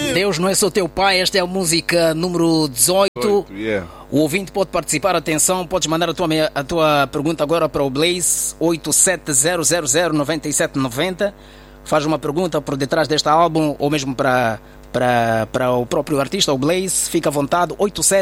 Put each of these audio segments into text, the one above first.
Deus não é só teu pai. Esta é a música número 18. Yeah. O ouvinte pode participar, atenção, podes mandar a tua pergunta agora para o Blaze 870009790. Faz uma pergunta por detrás deste álbum ou mesmo para o próprio artista, o Blaze. Fica à vontade,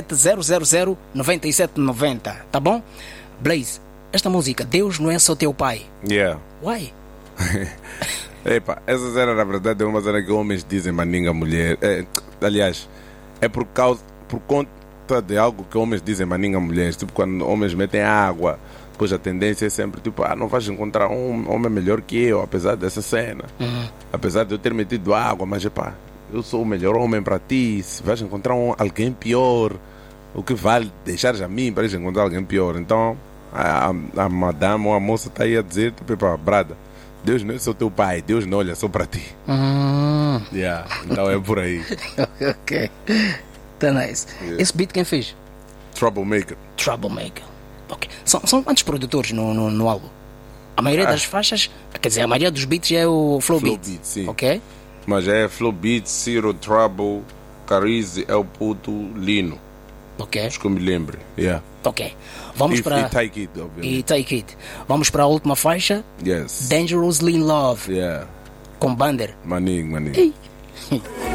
870009790, tá bom? Blaze, esta música, Deus não é só teu pai. Yeah. Why? Epa, essa cena na verdade é uma cena que homens dizem, mas ninguém mulher. Aliás, é por conta de algo que homens dizem, mas ninguém mulheres. Tipo, quando homens metem água, depois a tendência é sempre tipo, não vais encontrar um homem melhor que eu, apesar dessa cena. Apesar de eu ter metido água, mas epá, eu sou o melhor homem para ti. Se vais encontrar alguém pior, o que vale deixares a mim para ir encontrar alguém pior? Então a madame ou a moça está aí a dizer, tipo, epá, brada, Deus não é só teu pai, Deus não olha só para ti. Yeah, então é por aí. Ok, tá nice. Yeah. Esse beat quem fez? Troublemaker. Ok. São quantos produtores no álbum? A maioria das faixas, quer dizer, a maioria dos beats é o Flow Beat, sim. ok? Mas é Flow Beat, Ciro, Trouble, Carize, é o puto, Lino. Ok. Acho que eu me lembro. Yeah. Ok. Vamos para... E Take It, obviamente. E Take It. Vamos para a última faixa. Yes. Dangerously in Love. Yeah. Com Bander. Maninho. Ei.